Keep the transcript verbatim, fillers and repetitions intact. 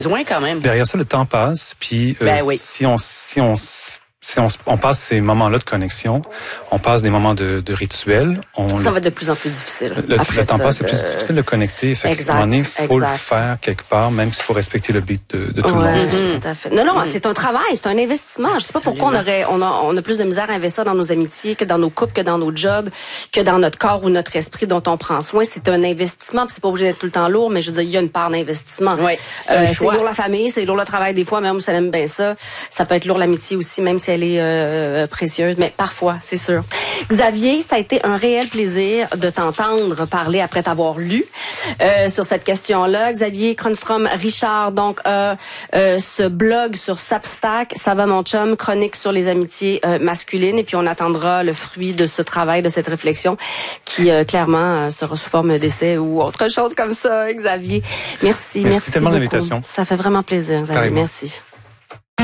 Besoin quand même. Derrière ça, le temps passe, puis euh, ben oui. si on si on si on, on passe ces moments-là de connexion, on passe des moments de, de rituels. On, ça va être de plus en plus difficile. Le, après le temps ça, passe, c'est de... plus difficile de connecter. Fait exact, qu'à un moment donné, il faut exact. le faire quelque part, même s'il faut respecter le beat de, de tout ouais, le monde. Mmh, tout à fait. Non, non, mmh. c'est un travail, c'est un investissement. Je sais pas Absolument. pourquoi on aurait, on a, on a plus de misère à investir dans nos amitiés que dans nos couples, que dans nos jobs, que dans notre corps ou notre esprit dont on prend soin. C'est un investissement. Puis c'est pas obligé d'être tout le temps lourd, mais je veux dire, il y a une part d'investissement. Oui, c'est euh, un choix. C'est lourd la famille, c'est lourd le travail des fois, même si elle aime bien ça. Ça peut être lourd l'amitié aussi, même si elle est euh, précieuse, mais parfois, c'est sûr. Xavier, ça a été un réel plaisir de t'entendre parler après t'avoir lu euh, sur cette question-là. Xavier Cronstrom-Richard, donc euh, euh, ce blog sur Substack, Ça va mon chum, chronique sur les amitiés euh, masculines, et puis on attendra le fruit de ce travail, de cette réflexion, qui euh, clairement euh, sera sous forme d'essai ou autre chose comme ça. Xavier, merci, merci, merci tellement de beaucoup. l'invitation. Ça fait vraiment plaisir, Xavier. Carrément. Merci.